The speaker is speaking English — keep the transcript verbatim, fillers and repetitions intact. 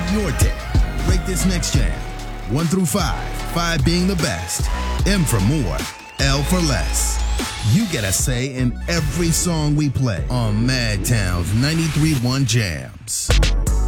your day. Rate this next jam. One through five. Five being the best. M for more. L for less. You get a say in every song we play on Madtown's ninety-three point one Jams.